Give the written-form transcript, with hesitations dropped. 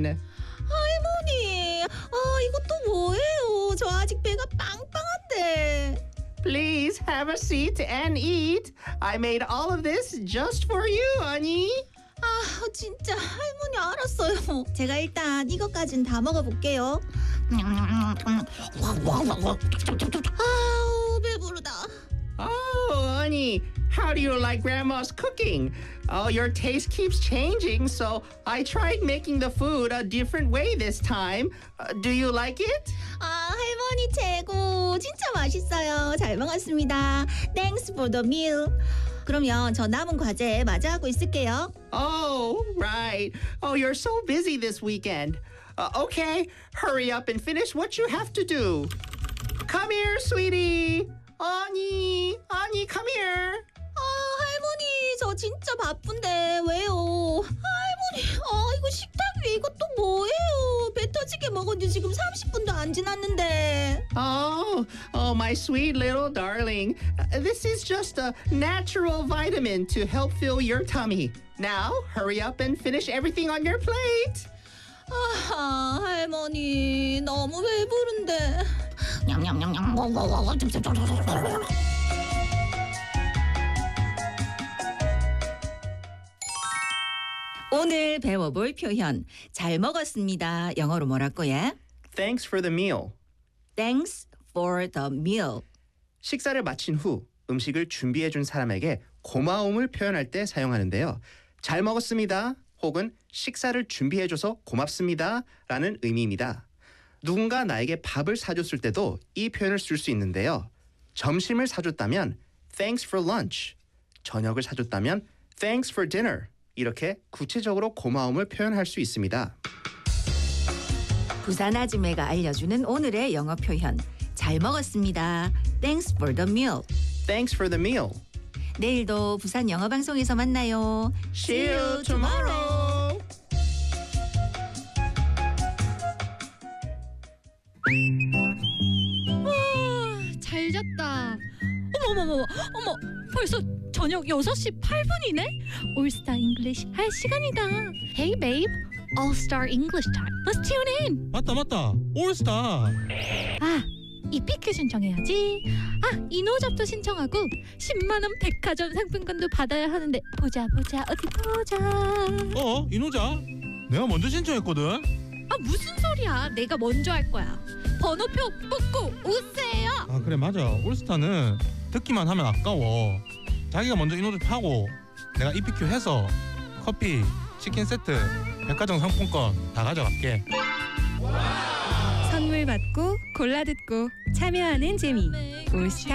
one. 할머니, 이것도 뭐예요? 저 아직 배가 빵빵한데. Please have a seat and eat. I made all of this just for you, honey. 진짜 할머니 알았어요. 제가 일단 이것까진 다 먹어볼게요. 아우, 배부르다. Oh, honey, how do you like Grandma's cooking? Oh, your taste keeps changing, so I tried making the food a different way this time. Do you like it? 할머니 최고. 진짜 맛있어요. 잘 먹었습니다. Thanks for the meal. 그러면 저 남은 과제 마저 하고 있을게요. Oh, right. Oh, you're so busy this weekend. Okay, hurry up and finish what you have to do. Come here, sweetie. Ani, come here. 할머니, 저 진짜 바쁜데 왜요? 할머니, 이거 식탁 위에 이것도 뭐예요? 배 터지게 먹은 지 지금 30분도 안 지났는데. Oh, my sweet little darling. This is just a natural vitamin to help fill your tummy. Now, hurry up and finish everything on your plate. 할머니, 너무 배부른데. 오늘 배워볼 표현 잘 먹었습니다. 영어로 뭐라고요? Thanks for the meal. Thanks for the meal. 식사를 마친 후 음식을 준비해 준 사람에게 고마움을 표현할 때 사용하는데요. 잘 먹었습니다. 혹은 식사를 준비해 줘서 고맙습니다. 라는 의미입니다. 누군가 나에게 밥을 사줬을 때도 이 표현을 쓸 수 있는데요. 점심을 사줬다면 Thanks for lunch. 저녁을 사줬다면 Thanks for dinner. 이렇게 구체적으로 고마움을 표현할 수 있습니다. 부산 아줌매가 알려주는 오늘의 영어 표현 잘 먹었습니다. Thanks for the meal. Thanks for the meal. 내일도 부산 영어 방송에서 만나요. See you tomorrow. 잘 잤다. 어머, 벌써 저녁 6시 8분이네? 올스타 잉글리시 할 시간이다. Hey babe, All Star English time. Let's tune in. 맞다. 올스타. EPQ 신청해야지. 이노잡도 신청하고 10만 원 백화점 상품권도 받아야 하는데 보자 어디 보자. 이노자? 내가 먼저 신청했거든. 무슨 소리야? 내가 먼저 할 거야. 번호표 뽑고 오세요. 그래 맞아. 올스타는 듣기만 하면 아까워. 자기가 먼저 이노잡 하고 내가 EPQ 해서 커피, 치킨 세트, 백화점 상품권 다 가져갈게. 선물 받고 골라 듣고 참여하는 재미. 올스타